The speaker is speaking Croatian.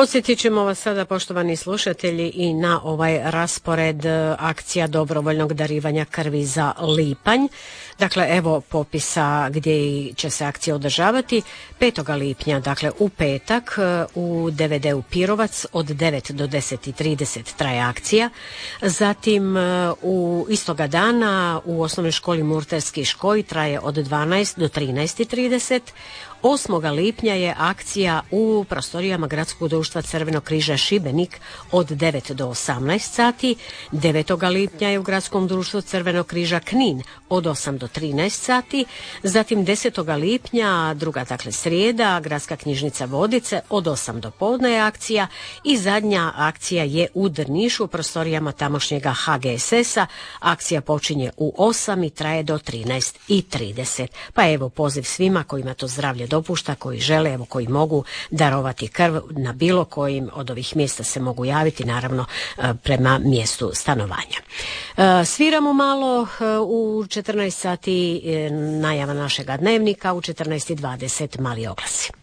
Podsjetit ćemo vas sada, poštovani slušatelji, i na ovaj raspored akcija dobrovoljnog darivanja krvi za lipanj. Dakle, evo popisa gdje će se akcija održavati. 5. lipnja, dakle u petak, u DVD-u Pirovac od 9 do 10:30 traje akcija. Zatim u istoga dana u osnovnoj školi Murterski škoj traje od 12 do 13:30. 8. lipnja je akcija u prostorijama Gradskog društva Crvenog križa Šibenik od 9 do 18 sati. 9. lipnja je u Gradskom društvu Crvenog križa Knin od 8 do 13 sati. Zatim 10. lipnja, druga dakle srijeda, Gradska knjižnica Vodice od 8 do podne je akcija. I zadnja akcija je u Drnišu u prostorijama tamošnjega HGSS-a. Akcija počinje u 8 i traje do 13:30. Pa evo poziv svima kojima to zdravlje dopušta, koji žele, evo koji mogu darovati krv na bilo kojim od ovih mjesta se mogu javiti, naravno prema mjestu stanovanja. Sviramo malo u 14 sati najava našega dnevnika, u 14:20 mali oglasi.